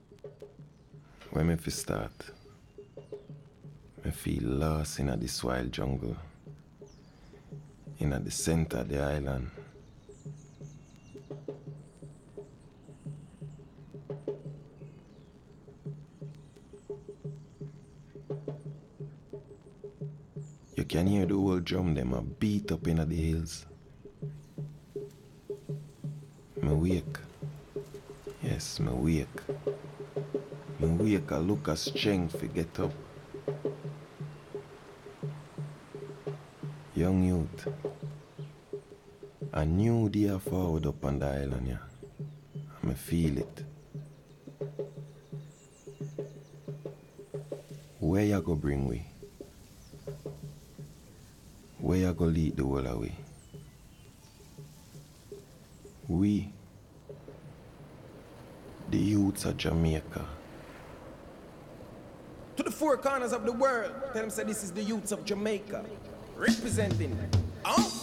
When me fi start, me feel lost in this wild jungle, in the center of the island. You can hear the old drum them a beat up in the hills. Me wake. Yes, me wake. Me wake a look of strength to get up. Young youth. A new day forward up on the island, yeah. Me feel it. Where you go bring we? Where you go lead the whole away? We, the youths of Jamaica. To the four corners of the world, tell them say this is the youths of Jamaica. Representing. Oh!